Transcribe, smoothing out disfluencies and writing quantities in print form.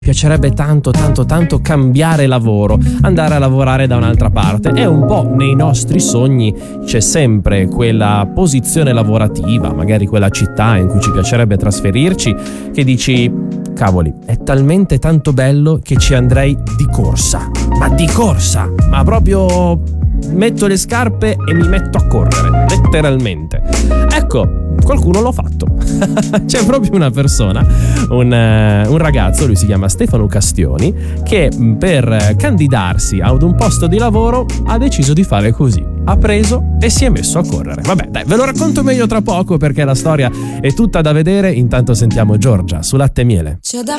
piacerebbe tanto cambiare lavoro, andare a lavorare da un'altra parte. E un po' nei nostri sogni c'è sempre quella posizione lavorativa, magari quella città in cui ci piacerebbe trasferirci, che dici: cavoli, è talmente tanto bello che ci andrei di corsa, ma proprio metto le scarpe e mi metto a correre, letteralmente. Ecco, qualcuno l'ha fatto. C'è proprio una persona, un ragazzo, lui si chiama Stefano Castioni, che per candidarsi ad un posto di lavoro ha deciso di fare così. Ha preso e si è messo a correre. Vabbè, dai, ve lo racconto meglio tra poco perché la storia è tutta da vedere. Intanto sentiamo Giorgia su Latte e Miele. C'è da